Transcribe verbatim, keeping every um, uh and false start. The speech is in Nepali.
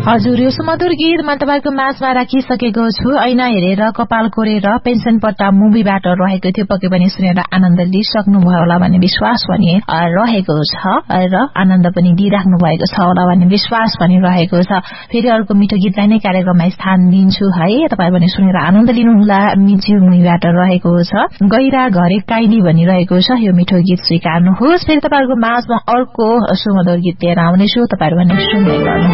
हजुर यो सुमधुर गीत म तपाईको माझमा राखिसकेको छु। ऐना हेरेर कपाल कोरेर पेन्सन पट्टा मुभीबाट रहेको थियो, पक्कै पनि सुनेर आनन्द लिइसक्नु भयो होला भन्ने विश्वास पनि रहेको छ र आनन्द पनि लिइराख्नु भएको छ होला भन्ने विश्वास पनि रहेको छ। फेरि अर्को मिठो गीतलाई नै कार्यक्रममा स्थान दिन्छु है, तपाईहरु पनि सुनेर आनन्द लिनुहुला। मिजी मुभीबाट रहेको छ गैरा घरे काइली भनिरहेको छ, यो मिठो गीत स्वीकार्नुहोस्। फेरि तपाईहरुको माझमा अर्को सुमधुर गीत लिएर आउनेछु, तपाईहरु पनि सुन्दै गर्नु।